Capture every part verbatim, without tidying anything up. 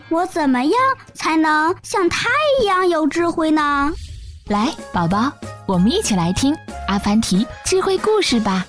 我怎么样才能像他一样有智慧呢？ 来，宝宝，我们一起来听阿凡提智慧故事吧。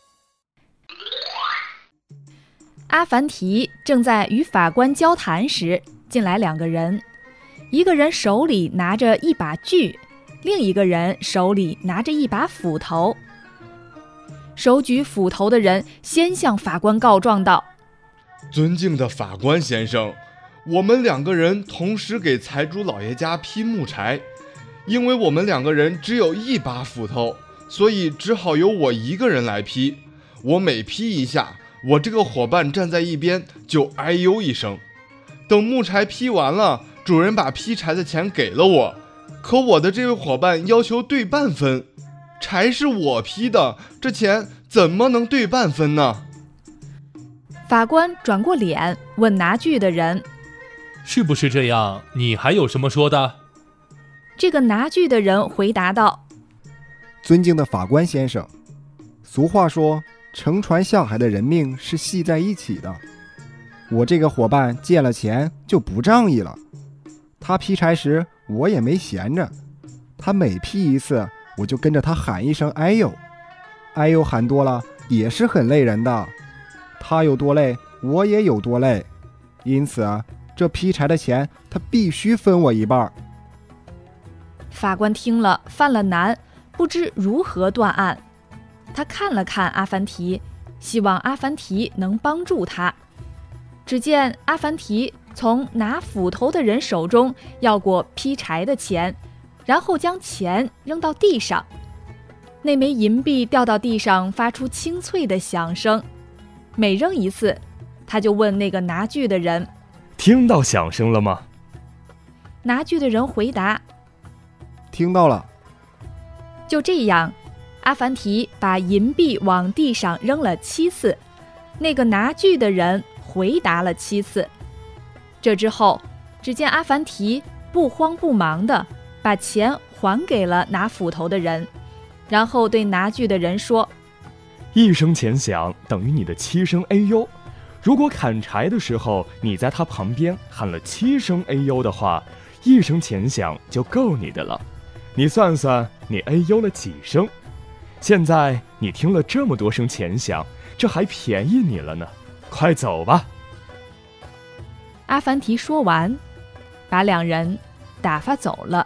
阿凡提正在与法官交谈时，进来两个人，一个人手里拿着一把锯，另一个人手里拿着一把斧头。手举斧头的人先向法官告状道： 尊敬的法官先生，我们两个人同时给财主老爷家劈木柴，因为我们两个人只有一把斧头，所以只好由我一个人来劈。我每劈一下，我这个伙伴站在一边就哎呦一声。等木柴劈完了，主人把劈柴的钱给了我，可我的这位伙伴要求对半分，柴是我劈的，这钱怎么能对半分呢？ 法官转过脸问拿锯的人： 是不是这样？你还有什么说的？ 这个拿锯的人回答道： 尊敬的法官先生，俗话说乘船下海的人命是系在一起的，我这个伙伴借了钱就不仗义了，他劈柴时我也没闲着，他每劈一次我就跟着他喊一声哎呦，哎呦喊多了也是很累人的，他有多累我也有多累，因此这劈柴的钱他必须分我一半。 法官听了犯了难，不知如何断案。他看了看阿凡提，希望阿凡提能帮助他。只见阿凡提从拿斧头的人手中要过劈柴的钱，然后将钱扔到地上。那枚银币掉到地上，发出清脆的响声。每扔一次，他就问那个拿锯的人： 听到响声了吗？ 拿锯的人回答： 听到了。 就这样，阿凡提把银币往地上扔了七次，那个拿锯的人回答了七次。这之后，只见阿凡提不慌不忙地把钱还给了拿斧头的人，然后对拿锯的人说： 一声钱响等于你的七声哎呦，如果砍柴的时候你在他旁边喊了七声哎呦的话，一声钱响就够你的了。你算算你哎呦了几声？现在你听了这么多声钱响，这还便宜你了呢，快走吧。 阿凡提说完，把两人打发走了。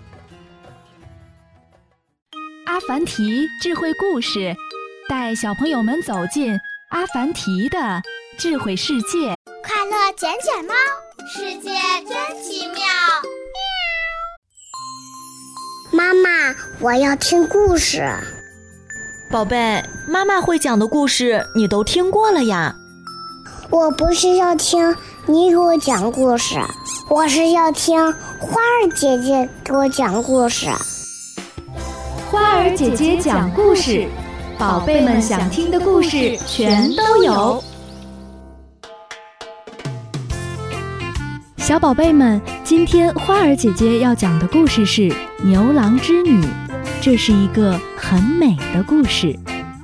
阿凡提智慧故事，带小朋友们走进阿凡提的智慧世界。 快乐捡捡猫，世界真奇妙。妈妈，我要听故事。 宝贝，妈妈会讲的故事你都听过了呀。 我不是要听你给我讲故事，我是要听花儿姐姐给我讲故事。 花儿姐姐讲故事，宝贝们想听的故事全都有。 小宝贝们，今天花儿姐姐要讲的故事是《牛郎织女》，这是一个很美的故事。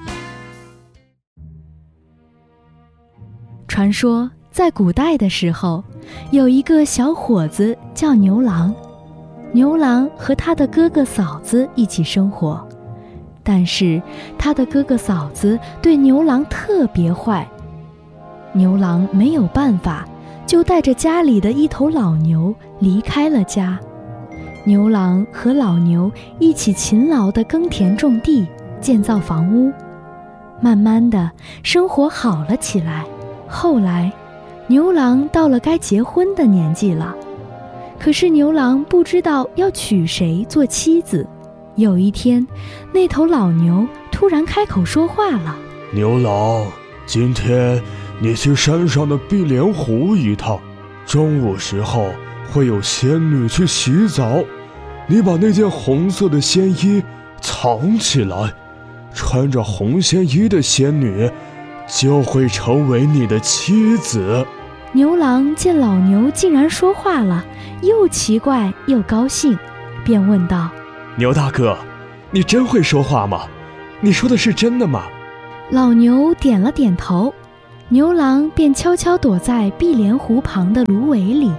传说在古代的时候，有一个小伙子叫牛郎，牛郎和他的哥哥嫂子一起生活，但是他的哥哥嫂子对牛郎特别坏，牛郎没有办法，就带着家里的一头老牛离开了家。牛郎和老牛一起勤劳地耕田种地，建造房屋，慢慢的生活好了起来。后来牛郎到了该结婚的年纪了，可是牛郎不知道要娶谁做妻子。有一天，那头老牛突然开口说话了： 牛郎，今天你去山上的碧莲湖一趟，中午时候会有仙女去洗澡，你把那件红色的仙衣藏起来，穿着红仙衣的仙女就会成为你的妻子。 牛郎见老牛竟然说话了，又奇怪又高兴，便问道： 牛大哥，你真会说话吗？你说的是真的吗？ 老牛点了点头，牛郎便悄悄躲在碧莲湖旁的芦苇里，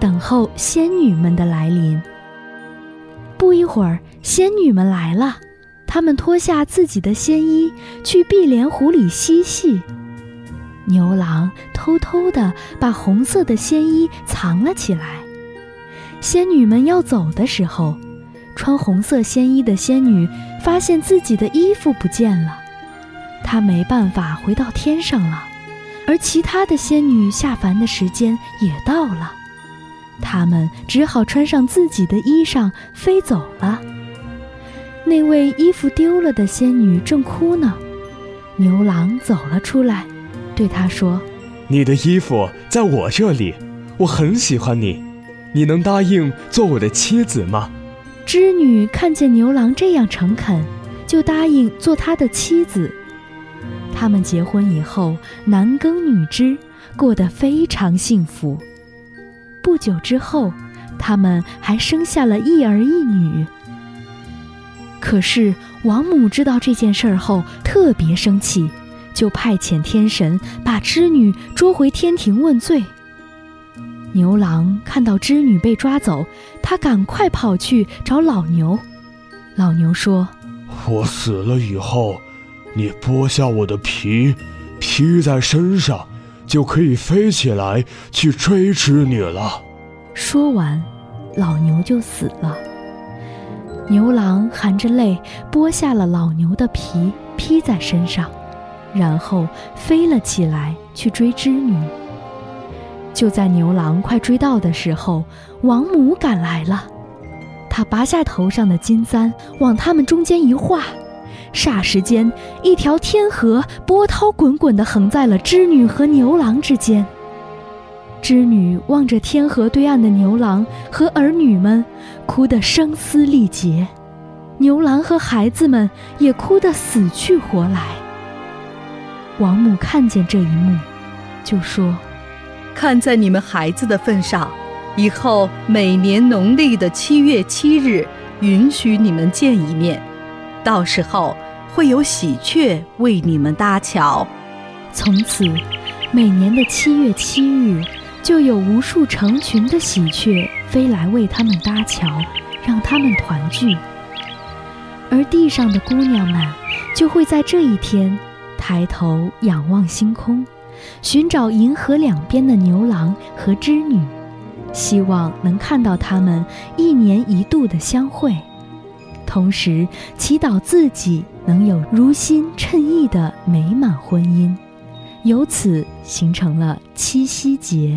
等候仙女们的来临。不一会儿，仙女们来了，她们脱下自己的仙衣，去碧莲湖里嬉戏。牛郎偷偷地把红色的仙衣藏了起来。仙女们要走的时候，穿红色仙衣的仙女发现自己的衣服不见了，她没办法回到天上了，而其他的仙女下凡的时间也到了，她们只好穿上自己的衣裳飞走了。那位衣服丢了的仙女正哭呢，牛郎走了出来，对她说： 你的衣服在我这里，我很喜欢你，你能答应做我的妻子吗？ 织女看见牛郎这样诚恳，就答应做他的妻子。他们结婚以后，男耕女织，过得非常幸福。不久之后，他们还生下了一儿一女。可是王母知道这件事儿后特别生气，就派遣天神把织女捉回天庭问罪。牛郎看到织女被抓走，他赶快跑去找老牛。老牛说： 我死了以后，你剥下我的皮，披在身上，就可以飞起来去追织女了。 说完，老牛就死了。牛郎含着泪剥下了老牛的皮，披在身上，然后飞了起来去追织女。就在牛郎快追到的时候，王母赶来了。她拔下头上的金簪，往他们中间一划，霎时间，一条天河波涛滚滚地横在了织女和牛郎之间。织女望着天河对岸的牛郎和儿女们，哭得声嘶力竭；牛郎和孩子们也哭得死去活来。王母看见这一幕，就说： 看在你们孩子的份上，以后每年农历的七月七日允许你们见一面，到时候会有喜鹊为你们搭桥。 从此每年的七月七日，就有无数成群的喜鹊飞来为他们搭桥，让他们团聚。而地上的姑娘们就会在这一天抬头仰望星空，寻找银河两边的牛郎和织女，希望能看到他们一年一度的相会，同时祈祷自己能有如心称意的美满婚姻，由此形成了七夕节。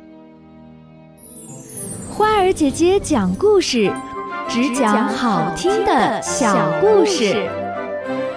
花儿姐姐讲故事，只讲好听的小故事。